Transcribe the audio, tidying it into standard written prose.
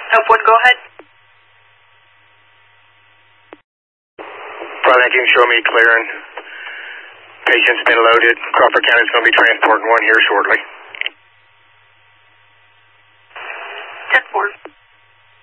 Hope one, go ahead. Brother, can you show me clearing? Patient's been loaded. Crawford County's going to be transporting one here shortly.